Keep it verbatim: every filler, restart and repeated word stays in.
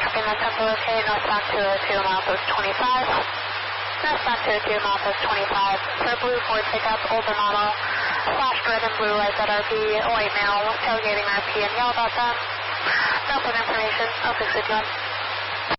traffic in the Temple okay, northbound two oh two, milepost twenty-five. Northbound two oh two, milepost twenty-five. For blue Ford pickup, older model, flashed red and blue lights at R P, white male, tailgating R P, and yell about them. No further information, oh six fifty-one.